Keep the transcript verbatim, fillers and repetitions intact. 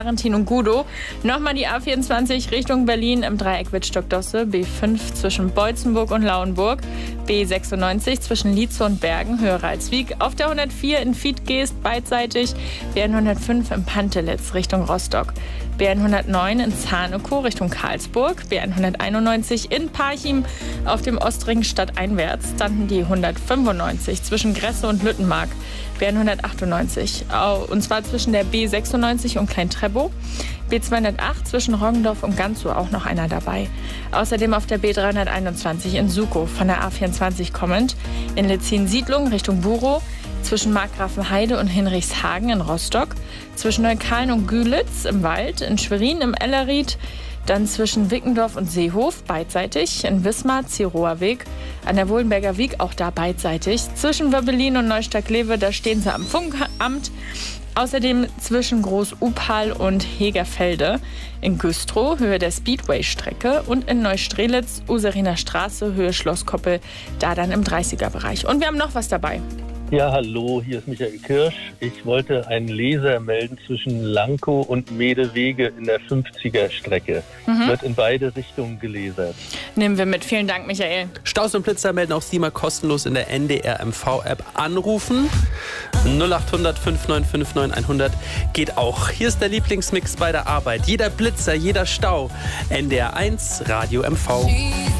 Valentin und Gudo. Nochmal die A vierundzwanzig Richtung Berlin im Dreieck Wittstock-Dosse, B fünf zwischen Beutzenburg und Lauenburg, B sechsundneunzig zwischen Lietzow und Bergen, höher Ralswiek, auf der hundertvier in Fietgeest beidseitig, B hundertfünf in Pantelitz Richtung Rostock, B hundertneun in Zahnekow Richtung Karlsburg, B hunderteinundneunzig in Parchim auf dem Ostring stadteinwärts, dann die hundertfünfundneunzig zwischen Gresse und Lüttenmark, B hundertachtundneunzig, und zwar zwischen der B sechsundneunzig und Klein-Treppow, B zweihundertacht zwischen Roggendorf und Ganzow auch noch einer dabei. Außerdem auf der B dreihunderteinundzwanzig in Sukow von der A vierundzwanzig kommend, in Letzin-Siedlung Richtung Burow, zwischen Markgrafenheide und Hinrichshagen in Rostock, zwischen Neukölln und Gülitz im Wald, in Schwerin im Ellerried, dann zwischen Wickendorf und Seehof beidseitig, in Wismar, Ziroer Weg, an der Wohlenberger Wiek auch da beidseitig, zwischen Wöbbelin und Neustadt-Glewe, da stehen sie am Funkamt. Außerdem zwischen Groß-Upal und Hegerfelde, in Güstrow, Höhe der Speedway-Strecke und in Neustrelitz, Useriner Straße, Höhe Schlosskoppel, da dann im dreißiger-Bereich. Und wir haben noch was dabei. Ja, hallo, hier ist Michael Kirsch. Ich wollte einen Leser melden zwischen Lankow und Medewege in der fünfziger-Strecke. Mhm. Wird in beide Richtungen gelasert. Nehmen wir mit. Vielen Dank, Michael. Staus und Blitzer melden auch Sie mal kostenlos in der N D R M V-App anrufen. null acht hundert fünf neun fünf neun hundert geht auch. Hier ist der Lieblingsmix bei der Arbeit. Jeder Blitzer, jeder Stau. N D R eins, Radio M V.